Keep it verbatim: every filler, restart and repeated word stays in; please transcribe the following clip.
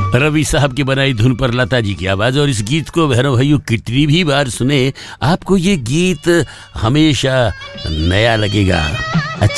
रवि साहब की बनाई धुन पर लता जी की आवाज। और इस गीत को भैरव भाइयों कितनी भी बार सुने आपको ये गीत हमेशा नया लगेगा।